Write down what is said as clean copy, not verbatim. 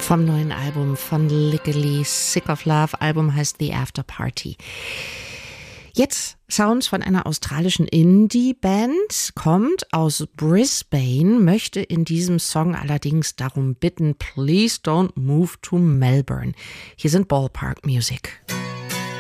Vom neuen Album von Legally Sick of Love. Album heißt The After Party. Jetzt Sounds von einer australischen Indie-Band, kommt aus Brisbane, möchte in diesem Song allerdings darum bitten, please don't move to Melbourne. Hier sind Ballpark Music.